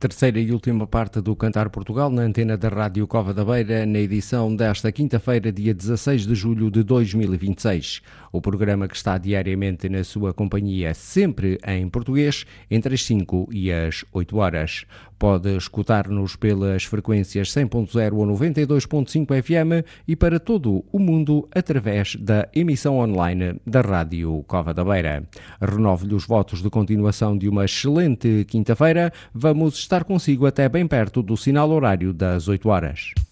terceira e última parte do Cantar Portugal na antena da Rádio Cova da Beira, na edição desta quinta-feira, dia 16 de julho de 2026. O programa que está diariamente na sua companhia, sempre em português, entre as 5 e as 8 horas. Pode escutar-nos pelas frequências 100.0 ou 92.5 FM e para todo o mundo através da emissão online da Rádio Cova da Beira. Renovo-lhe os votos de continuação de uma excelente quinta-feira. Vamos estar consigo até bem perto do sinal horário das 8 horas.